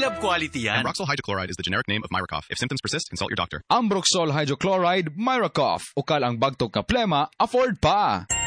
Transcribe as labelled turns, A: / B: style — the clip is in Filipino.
A: Lab quality yan.
B: Ambroxol hydrochloride is the generic name of Myracoff. If symptoms persist, consult your doctor.
C: Ambroxol hydrochloride, Myracoff. Ukal ang bagtog ka plema, afford pa.